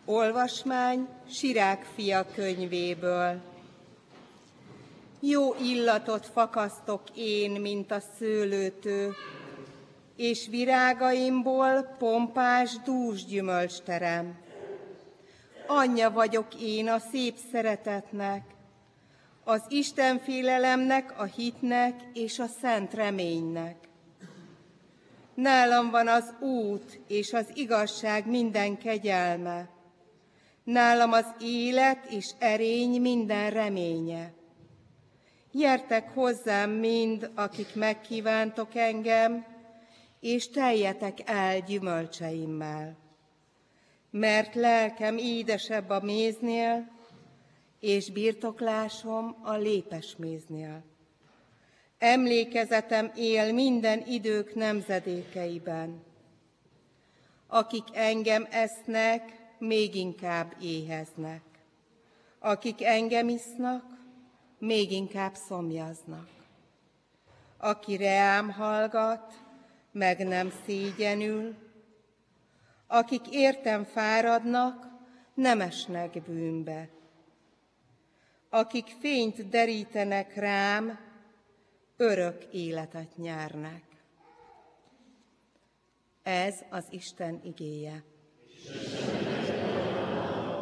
Olvasmány Sirák fia könyvéből. Jó illatot fakasztok én, mint a szőlőtő, és virágaimból pompás dús gyümölcs terem. Anyja vagyok én a szép szeretetnek, az istenfélelemnek, a hitnek és a szent reménynek. Nálam van az út és az igazság minden kegyelme, nálam az élet és erény minden reménye. Gyertek hozzám mind, akik megkívántok engem, és teljetek el gyümölcseimmel. Mert lelkem édesebb a méznél, és birtoklásom a lépesméznél. Emlékezetem él minden idők nemzedékeiben. Akik engem esznek, még inkább éheznek. Akik engem isznak, még inkább szomjaznak. Aki reám hallgat, meg nem szégyenül, akik értem fáradnak, nem esnek bűnbe. Akik fényt derítenek rám, örök életet nyernek. Ez az Isten igéje.